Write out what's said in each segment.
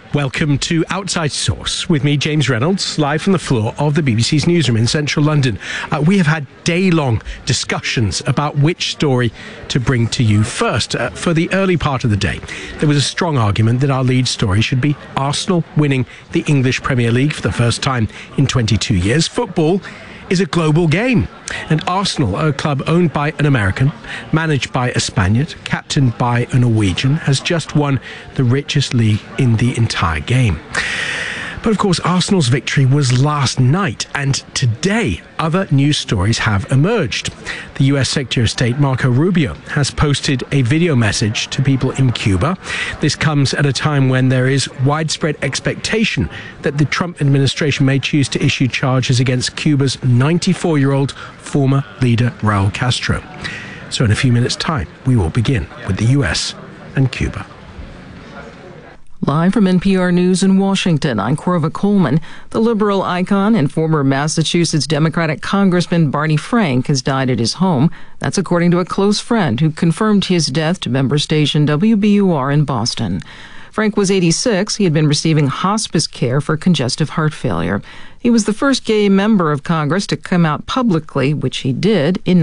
Welcome to Outside Source with me, James Reynolds, live from the floor of the BBC's newsroom in central London. We have had day-long discussions about which story to bring to you first. For the early part of the day, there was a strong argument that our lead story should be Arsenal winning the English Premier League for the first time in 22 years. Football is a global game. And Arsenal, a club owned by an American, managed by a Spaniard, captained by a Norwegian, has just won the richest league in the entire game. But of course, Arsenal's victory was last night, and today other news stories have emerged. The US Secretary of State, Marco Rubio, has posted a video message to people in Cuba. This comes at a time when there is widespread expectation that the Trump administration may choose to issue charges against Cuba's 94-year-old former leader, Raul Castro. So in a few minutes' time, we will begin with the US and Cuba. Live from NPR News in Washington, I'm Corva Coleman. The liberal icon and former Massachusetts Democratic Congressman Barney Frank has died at his home. That's according to a close friend who confirmed his death to member station WBUR in Boston. Frank was 86. He had been receiving hospice care for congestive heart failure. He was the first gay member of Congress to come out publicly, which he did in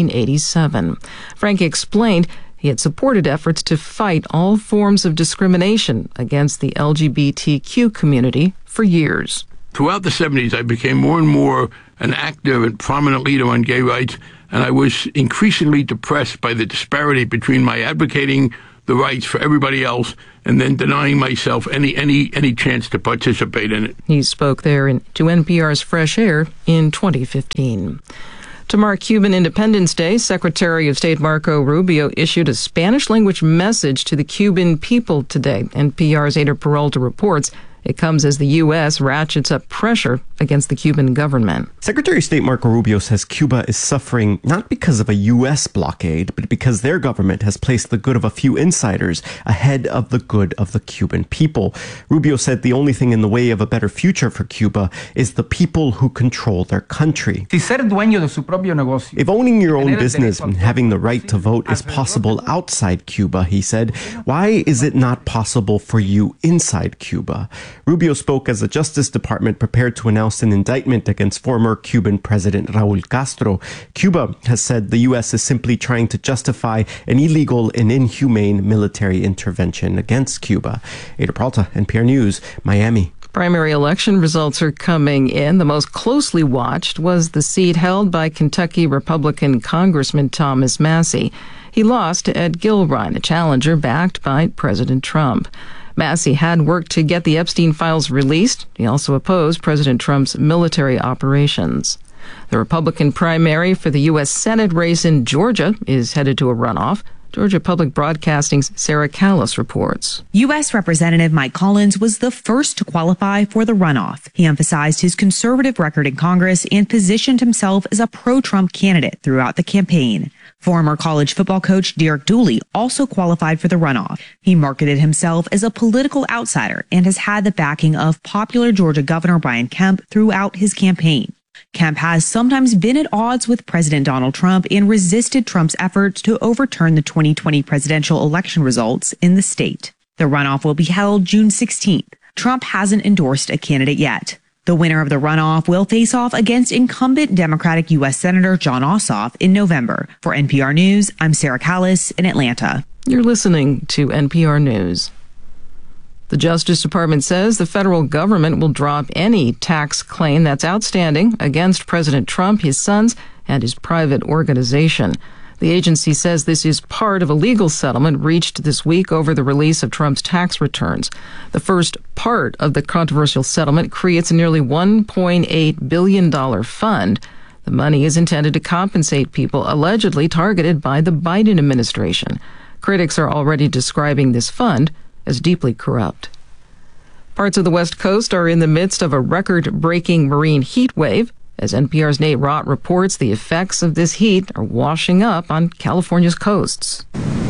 1987. Frank explained he had supported efforts to fight all forms of discrimination against the LGBTQ community for years. Throughout the 70s, I became more and more an active and prominent leader on gay rights, and I was increasingly depressed by the disparity between my advocating the rights for everybody else and then denying myself any chance to participate in it. He spoke there to NPR's Fresh Air in 2015. To mark Cuban Independence Day, Secretary of State Marco Rubio issued a Spanish-language message to the Cuban people today. NPR's Ada Peralta reports it comes as the U.S. ratchets up pressure against the Cuban government. Secretary of State Marco Rubio says Cuba is suffering not because of a U.S. blockade, but because their government has placed the good of a few insiders ahead of the good of the Cuban people. Rubio said the only thing in the way of a better future for Cuba is the people who control their country. If owning your own business and having the right to vote is possible outside Cuba, he said, why is it not possible for you inside Cuba? Rubio spoke as the Justice Department prepared to announce an indictment against former Cuban President Raul Castro. Cuba has said the U.S. is simply trying to justify an illegal and inhumane military intervention against Cuba. Ada Peralta, NPR News, Miami. Primary election results are coming in. The most closely watched was the seat held by Kentucky Republican Congressman Thomas Massie. He lost to Ed Gilrine, a challenger backed by President Trump. Massie had worked to get the Epstein files released. He also opposed President Trump's military operations. The Republican primary for the U.S. Senate race in Georgia is headed to a runoff. Georgia Public Broadcasting's Sarah Callis reports. U.S. Representative Mike Collins was the first to qualify for the runoff. He emphasized his conservative record in Congress and positioned himself as a pro-Trump candidate throughout the campaign. Former college football coach Derek Dooley also qualified for the runoff. He marketed himself as a political outsider and has had the backing of popular Georgia Governor Brian Kemp throughout his campaign. Kemp has sometimes been at odds with President Donald Trump and resisted Trump's efforts to overturn the 2020 presidential election results in the state. The runoff will be held June 16th. Trump hasn't endorsed a candidate yet. The winner of the runoff will face off against incumbent Democratic U.S. Senator Jon Ossoff in November. For NPR News, I'm Sarah Callis in Atlanta. You're listening to NPR News. The Justice Department says the federal government will drop any tax claim that's outstanding against President Trump, his sons, and his private organization. The agency says this is part of a legal settlement reached this week over the release of Trump's tax returns. The first part of the controversial settlement creates a nearly $1.8 billion fund. The money is intended to compensate people allegedly targeted by the Biden administration. Critics are already describing this fund as deeply corrupt. Parts of the West Coast are in the midst of a record-breaking marine heat wave. As NPR's Nate Rott reports, the effects of this heat are washing up on California's coasts.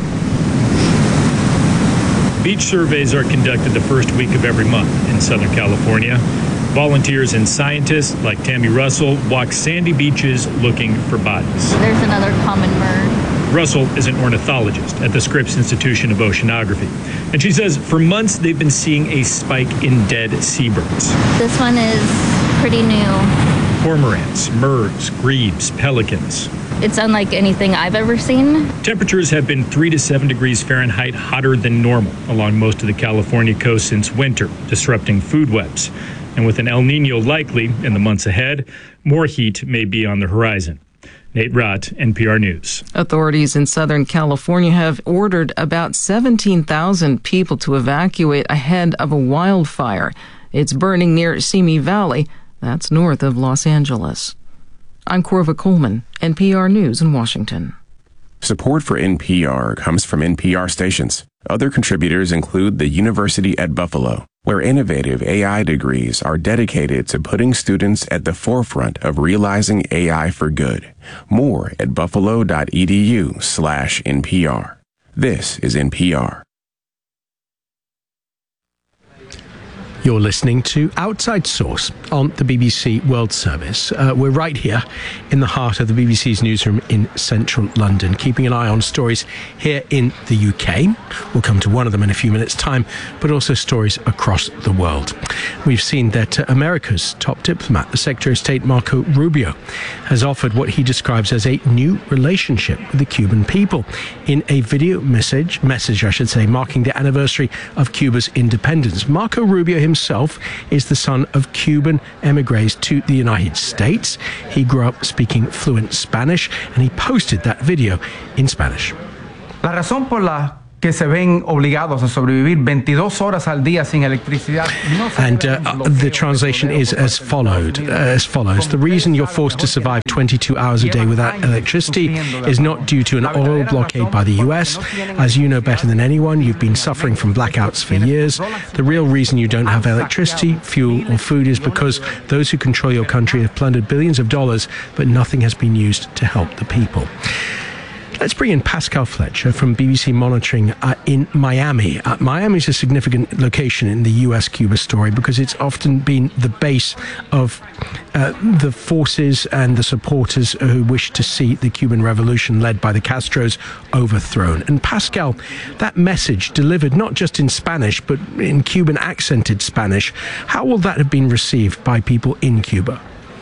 Beach surveys are conducted the first week of every month in Southern California. Volunteers and scientists like Tammy Russell walk sandy beaches looking for bodies. There's another common bird. Russell is an ornithologist at the Scripps Institution of Oceanography. And she says for months they've been seeing a spike in dead seabirds. This one is pretty new. Cormorants, mergs, grebes, pelicans. It's unlike anything I've ever seen. Temperatures have been 3 to 7 degrees Fahrenheit hotter than normal along most of the California coast since winter, disrupting food webs. And with an El Nino likely in the months ahead, more heat may be on the horizon. Nate Rott, NPR News. Authorities in Southern California have ordered about 17,000 people to evacuate ahead of a wildfire. It's burning near Simi Valley. That's north of Los Angeles. I'm Corva Coleman, NPR News in Washington. Support for NPR comes from NPR stations. Other contributors include the University at Buffalo, where innovative AI degrees are dedicated to putting students at the forefront of realizing AI for good. More at buffalo.edu/NPR. This is NPR. You're listening to Outside Source on the BBC World Service. We're right here in the heart of the BBC's newsroom in central London, keeping an eye on stories here in the UK. We'll come to one of them in a few minutes' time, but also stories across the world. We've seen that America's top diplomat, the Secretary of State Marco Rubio, has offered what he describes as a new relationship with the Cuban people in a video message, marking the anniversary of Cuba's independence. Marco Rubio himself is the son of Cuban emigres to the United States. He grew up speaking fluent Spanish, and he posted that video in Spanish. La razón por la que se ven obligados a sobrevivir 22 horas al día sin electricidad. And the translation is as follows. The reason you're forced to survive 22 hours a day without electricity is not due to an oil blockade by the US. As you know better than anyone, you've been suffering from blackouts for years. The real reason you don't have electricity, fuel or food is because those who control your country have plundered billions of dollars, but nothing has been used to help the people. Let's bring in Pascal Fletcher from BBC Monitoring in Miami. Miami is a significant location in the US-Cuba story because it's often been the base of the forces and the supporters who wish to see the Cuban Revolution led by the Castros overthrown. And Pascal, that message delivered not just in Spanish but in Cuban accented Spanish, how will that have been received by people in Cuba?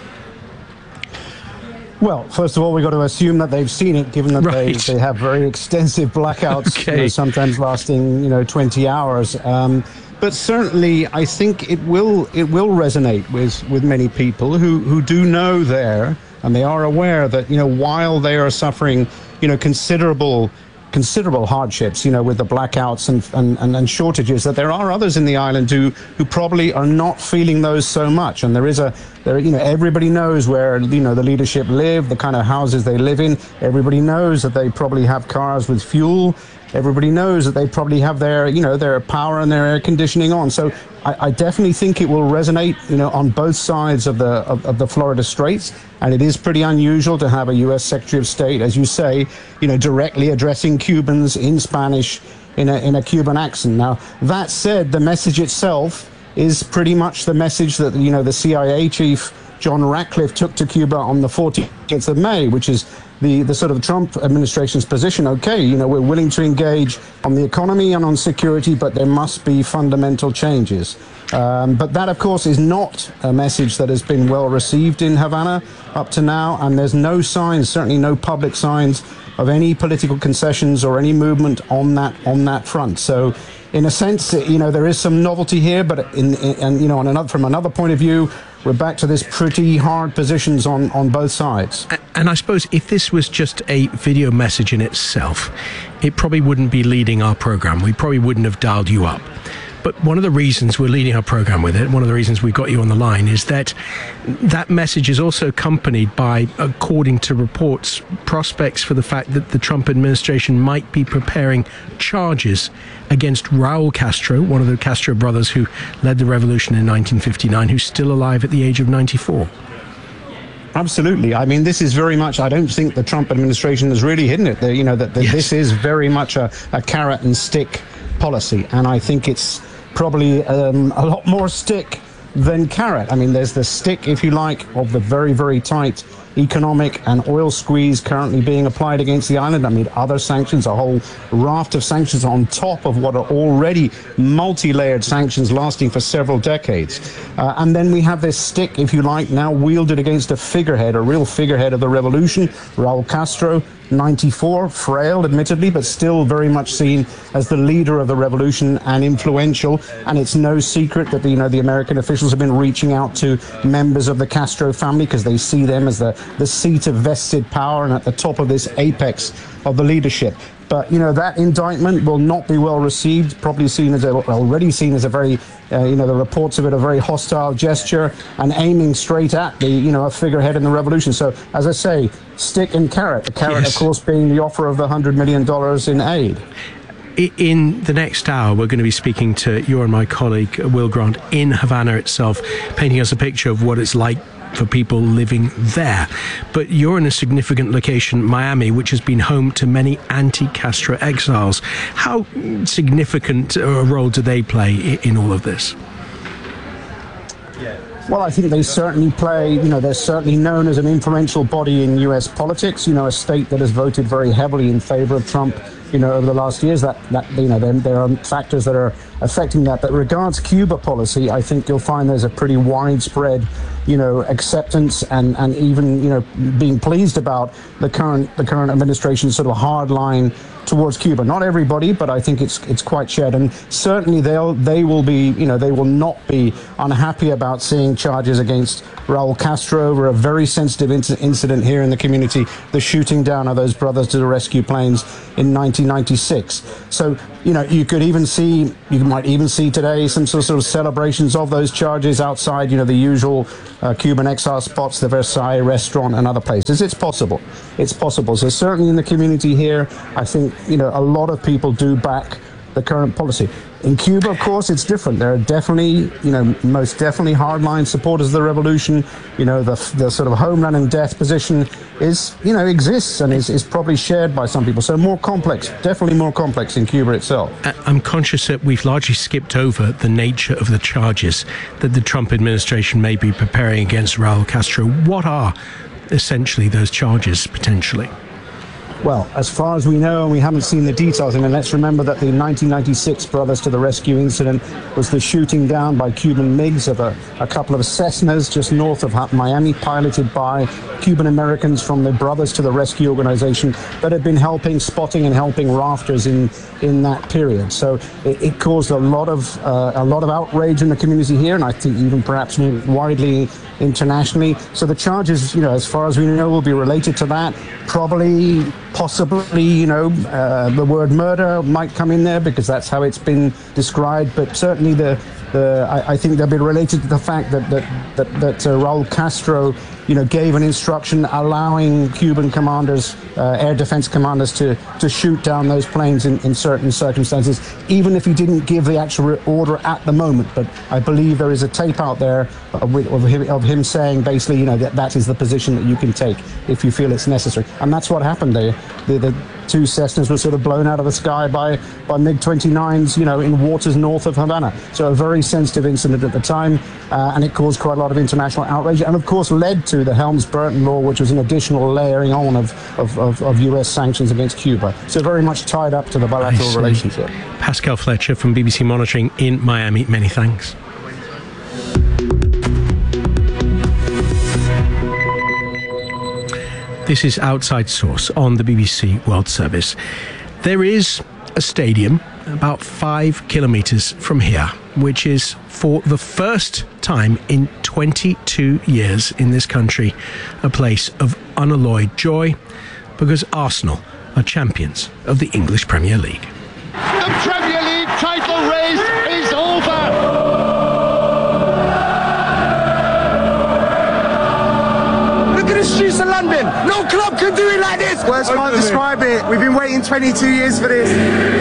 Well, first of all, we've got to assume that they've seen it, given that they have very extensive blackouts, sometimes lasting 20 hours. But certainly, I think it will resonate with many people who do know there, and they are aware that while they are suffering considerable hardships, with the blackouts and shortages, that there are others in the island who probably are not feeling those so much. And everybody knows where, the leadership live, the kind of houses they live in. Everybody knows that they probably have cars with fuel. Everybody knows that they probably have their power and their air conditioning on. So I definitely think it will resonate, on both sides of the Florida Straits. And it is pretty unusual to have a U.S. Secretary of State, as you say, directly addressing Cubans in Spanish in a Cuban accent. Now, that said, the message itself is pretty much the message that, the CIA chief, John Ratcliffe, took to Cuba on the 14th of May, which is the sort of Trump administration's position. Okay, we're willing to engage on the economy and on security, but there must be fundamental changes. But that, of course, is not a message that has been well received in Havana up to now, and there's no signs, certainly no public signs, of any political concessions or any movement on that front. So, in a sense, there is some novelty here, but from another point of view, we're back to this pretty hard positions on both sides. And I suppose if this was just a video message in itself, it probably wouldn't be leading our program. We probably wouldn't have dialed you up. But one of the reasons we're leading our program with it, one of the reasons we've got you on the line, is that message is also accompanied by, according to reports, prospects for the fact that the Trump administration might be preparing charges against Raul Castro, one of the Castro brothers who led the revolution in 1959, who's still alive at the age of 94. Absolutely. I mean, this is very much, I don't think the Trump administration has really hidden it. This is very much a carrot and stick policy. And I think it's probably a lot more stick than carrot. I mean, there's the stick, if you like, of the very, very tight economic and oil squeeze currently being applied against the island. I mean, other sanctions, a whole raft of sanctions on top of what are already multi-layered sanctions lasting for several decades. And then we have this stick, if you like, now wielded against a figurehead, a real figurehead of the revolution, Raul Castro, 94, frail, admittedly, but still very much seen as the leader of the revolution and influential. And it's no secret that, the American officials have been reaching out to members of the Castro family because they see them as the seat of vested power and at the top of this apex of the leadership. But, that indictment will not be well received, probably already seen as a very, the reports of it, a very hostile gesture and aiming straight at a figurehead in the revolution. So, as I say, stick and carrot. The carrot, yes, of course, being the offer of the $100 million in aid. In the next hour, we're going to be speaking to you and my colleague, Will Grant, in Havana itself, painting us a picture of what it's like for people living there. But you're in a significant location, Miami, which has been home to many anti-Castro exiles. How significant a role do they play in all of this? Well, I think they certainly play, they're certainly known as an influential body in U.S. politics, a state that has voted very heavily in favor of Trump, over the last years. That there are factors that are affecting that. But regards Cuba policy, I think you'll find there's a pretty widespread, acceptance and even, being pleased about the current administration's sort of hard line towards Cuba. Not everybody, but I think it's quite shared. And certainly they will not be unhappy about seeing charges against Raul Castro over a very sensitive incident here in the community, the shooting down of those Brothers to the Rescue planes in 1996. So, you might even see today some sort of celebrations of those charges outside, the usual Cuban exile spots, the Versailles restaurant and other places. It's possible. So certainly in the community here, I think, a lot of people do back the current policy. In Cuba, of course, it's different. There are definitely, most definitely hardline supporters of the revolution. The sort of homeland and death position exists and is probably shared by some people. So more complex, definitely more complex in Cuba itself. I'm conscious that we've largely skipped over the nature of the charges that the Trump administration may be preparing against Raul Castro. What are essentially those charges, potentially? Well, as far as we know, and we haven't seen the details, let's remember that the 1996 Brothers to the Rescue incident was the shooting down by Cuban MiGs of a couple of Cessnas just north of Miami, piloted by Cuban Americans from the Brothers to the Rescue organization that had been spotting and helping rafters in that period. So it caused a lot of outrage in the community here, and I think even perhaps widely internationally. So the charges, as far as we know, will be related to that. Probably, possibly, the word murder might come in there because that's how it's been described. But certainly, I think they'll be related to the fact that Raul Castro, gave an instruction allowing Cuban commanders, air defense commanders, to shoot down those planes in certain circumstances, even if he didn't give the actual order at the moment. But I believe there is a tape out there of him saying basically, that is the position that you can take if you feel it's necessary. And that's what happened there. The two Cessnas were sort of blown out of the sky by MiG-29s, in waters north of Havana. So a very sensitive incident at the time, and it caused quite a lot of international outrage, and of course led to the Helms-Burton Law, which was an additional layering on of U.S. sanctions against Cuba. So very much tied up to the bilateral relationship. Pascal Fletcher from BBC Monitoring in Miami, many thanks. This is Outside Source on the BBC World Service. There is a stadium about 5 kilometres from here, which is for the first time in 22 years in this country a place of unalloyed joy, because Arsenal are champions of the English Premier League. The Premier League title race is over! Look at the streets of London! No club can do it like this! Words can't describe it. We've been waiting 22 years for this.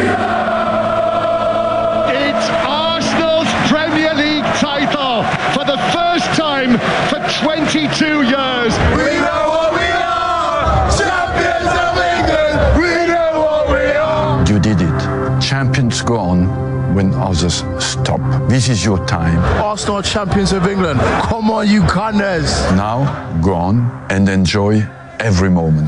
It's Arsenal's Premier League title for the first time for 22 years. We know what we are! Champions of England! We know what we are! You did it. Champions go on when others stop. This is your time. Arsenal are champions of England. Come on, you Gunners. Now, go on and enjoy every moment.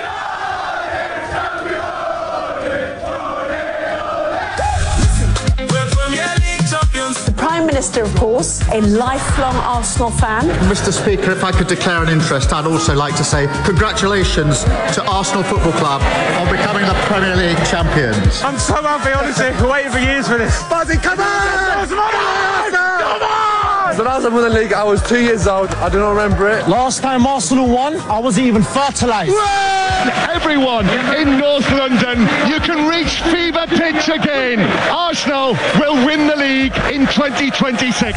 Prime Minister, of course, a lifelong Arsenal fan. Mr. Speaker, if I could declare an interest, I'd also like to say congratulations to Arsenal Football Club on becoming the Premier League champions. I'm so happy, honestly. Waiting for years for this. Buzzy, come on! Come on! The last time we won the league, I was 2 years old. I do not remember it. Last time Arsenal won, I wasn't even fertilised. Everyone in North London, you can reach fever pitch again. Arsenal will win the league in 2026.